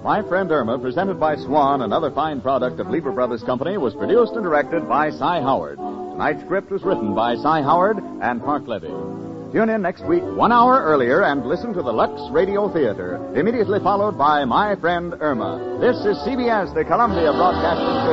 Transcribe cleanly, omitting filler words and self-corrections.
My Friend Irma, presented by Swan, another fine product of Lever Brothers Company, was produced and directed by Cy Howard. Tonight's script was written by Cy Howard and Park Levy. Tune in next week 1 hour earlier and listen to the Lux Radio Theater, immediately followed by My Friend Irma. This is CBS, the Columbia Broadcasting System.